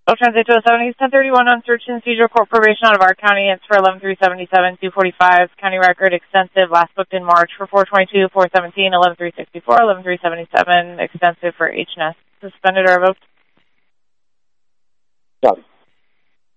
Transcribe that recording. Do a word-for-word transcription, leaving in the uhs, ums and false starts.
Transit two oh seven, East ten thirty-one on search and seizure court probation out of our county. It's for eleven three seventy-seven, two forty-five. County record extensive, last booked in March for four twenty-two, four seventeen, eleven three sixty-four, eleven three seventy-seven, extensive for H N S. Suspended or revoked? Done.